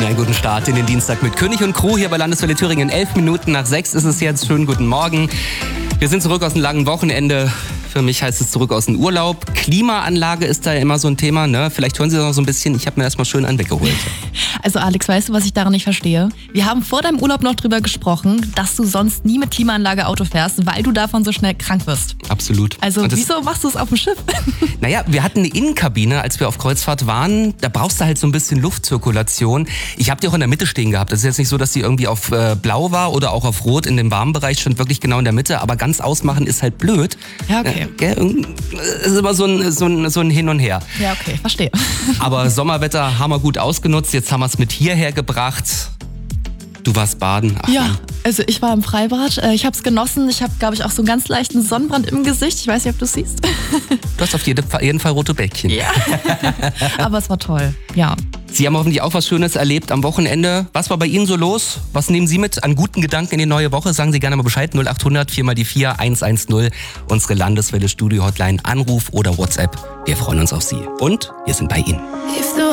Ihnen einen guten Start in den Dienstag mit König und Crew hier bei Landeswelle Thüringen. 11 Minuten nach 6 ist es jetzt. Schönen guten Morgen. Wir sind zurück aus einem langen Wochenende. Für mich heißt es zurück aus dem Urlaub. Klimaanlage ist da ja immer so ein Thema, ne? Vielleicht hören Sie noch so ein bisschen. Ich habe mir erstmal schön einen weggeholt. Also Alex, weißt du, was ich daran nicht verstehe? Wir haben vor deinem Urlaub noch drüber gesprochen, dass du sonst nie mit Klimaanlage Auto fährst, weil du davon so schnell krank wirst. Absolut. Also wieso machst du es auf dem Schiff? Naja, wir hatten eine Innenkabine, als wir auf Kreuzfahrt waren. Da brauchst du halt so ein bisschen Luftzirkulation. Ich habe die auch in der Mitte stehen gehabt. Das ist jetzt nicht so, dass die irgendwie auf Blau war oder auch auf Rot in dem warmen Bereich, stand wirklich genau in der Mitte. Aber ganz ausmachen ist halt blöd. Ja, okay. Es ist immer so ein Hin und Her. Ja, okay, verstehe. Aber Sommerwetter haben wir gut ausgenutzt. Jetzt haben wir es mit hierher gebracht. Du warst baden. Ach, ja, also ich war im Freibad. Ich habe es genossen. Ich habe, glaube ich, auch so einen ganz leichten Sonnenbrand im Gesicht. Ich weiß nicht, ob du es siehst. Du hast auf jeden Fall rote Bäckchen. Ja, aber es war toll, ja. Sie haben hoffentlich auch was Schönes erlebt am Wochenende. Was war bei Ihnen so los? Was nehmen Sie mit an guten Gedanken in die neue Woche? Sagen Sie gerne mal Bescheid. 0800 4x4 110. Unsere Landeswelle Studio Hotline. Anruf oder WhatsApp. Wir freuen uns auf Sie. Und wir sind bei Ihnen.